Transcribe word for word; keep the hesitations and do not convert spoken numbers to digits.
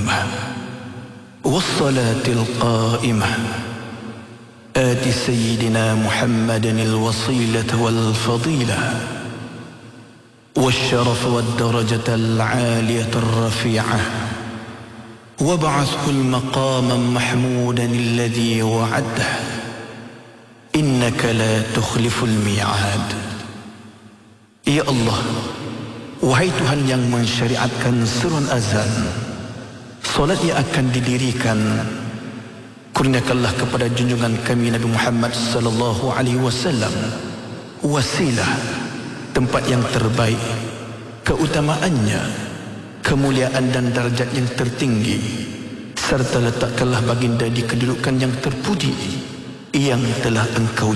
الدائمة والصلاة القائمة آت سيدنا محمدا الوصيلة والفضيلة والشرف والدرجة العالية الرفيعة وابعثه المقام محمودا الذي وعده إنك لا تخلف الميعاد. Ya Allah, wahai Tuhan yang mensyariatkan seruan azan, solat yang akan didirikan, kurniakanlah kepada junjungan kami Nabi Muhammad sallallahu alaihi wasallam wasilah, tempat yang terbaik, keutamaannya, kemuliaan dan darjat yang tertinggi, serta letakkanlah baginda di kedudukan yang terpuji yang telah engkau